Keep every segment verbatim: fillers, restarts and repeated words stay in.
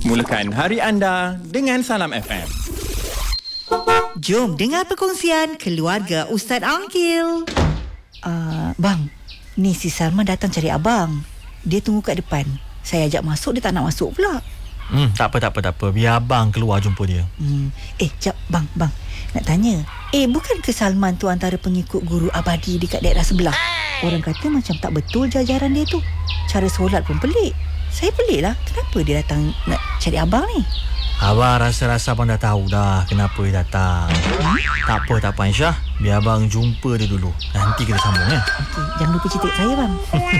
Mulakan hari anda dengan Salam F M. Jom dengar perkongsian keluarga Ustaz Angkil. Uh, bang, ni si Salman datang cari abang. Dia tunggu kat depan. Saya ajak masuk, dia tak nak masuk pula. Hmm, tak apa, tak apa, tak apa. Biar abang keluar jumpa dia. Hmm. Eh, jap, bang, bang. Nak tanya. Eh, bukan ke Salman tu antara pengikut guru abadi dekat daerah sebelah? Orang kata macam tak betul jajaran dia tu. Cara solat pun pelik. Saya pelik lah. Kenapa dia datang nak cari abang ni? Abang rasa-rasa abang dah tahu dah kenapa dia datang. Hmm? Tak apa, tak apa Aisyah. Biar abang jumpa dia dulu. Nanti kita sambung ya. Okey, jangan lupa cerita kat saya bang.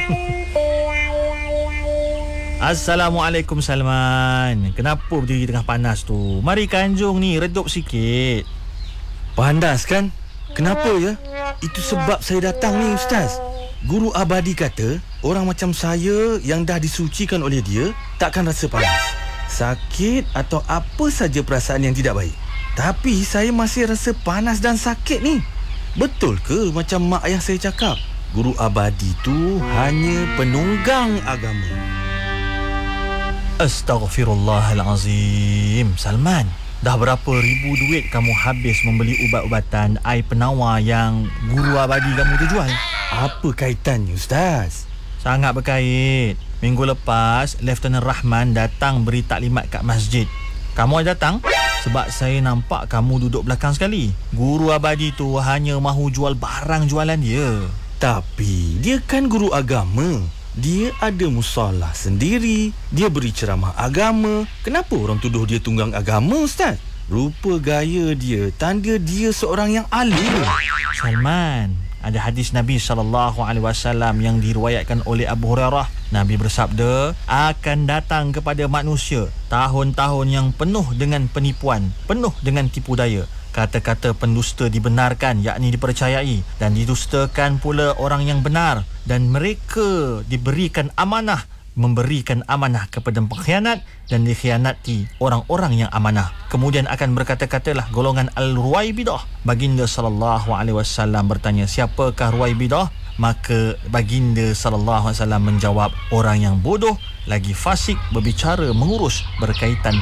Assalamualaikum Salman. Kenapa berdiri tengah panas tu? Mari kanjung ni, redup sikit. Panas kan? Kenapa ya? Itu sebab saya datang ni Ustaz. Guru abadi kata orang macam saya yang dah disucikan oleh dia takkan rasa panas, sakit atau apa saja perasaan yang tidak baik. Tapi saya masih rasa panas dan sakit ni. Betul ke macam mak ayah saya cakap? Guru abadi tu hanya penunggang agama. Astaghfirullahalazim. Salman, dah berapa ribu duit kamu habis membeli ubat-ubatan air penawar yang guru abadi kamu tu jual? Apa kaitannya Ustaz? Sangat berkait. Minggu lepas Lieutenant Rahman datang beri taklimat kat masjid. Kamu ada datang? Sebab saya nampak kamu duduk belakang sekali. Guru abadi tu hanya mahu jual barang jualan dia. Tapi dia kan guru agama. Dia ada musalah sendiri. Dia beri ceramah agama. Kenapa orang tuduh dia tunggang agama Ustaz? Rupa gaya dia tanda dia seorang yang alim. Salman, ada hadis Nabi sallallahu alaihi wasallam yang diriwayatkan oleh Abu Hurairah. Nabi bersabda, akan datang kepada manusia tahun-tahun yang penuh dengan penipuan, penuh dengan tipu daya. Kata-kata pendusta dibenarkan, yakni dipercayai, dan didustakan pula orang yang benar, dan mereka diberikan amanah, memberikan amanah kepada pengkhianat dan dikhianati orang-orang yang amanah. Kemudian akan berkata-katalah golongan Al-Ruwaibidah. Baginda sallallahu alaihi wasallam bertanya, siapakah Ruwaibidah? Maka baginda sallallahu alaihi wasallam menjawab, orang yang bodoh lagi fasik berbicara mengurus berkaitan